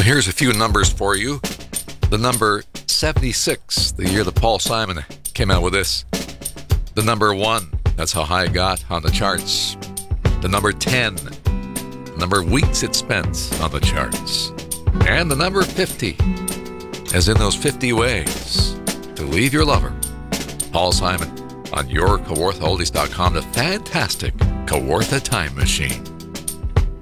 Here's a few numbers for you. The number 76, the year that Paul Simon came out with this. The number 1, that's how high it got on the charts. The number 10, the number of weeks it spent on the charts. And the number 50, as in those 50 ways to leave your lover. Paul Simon on your KawarthaOldies.com, the fantastic Kawartha Time Machine.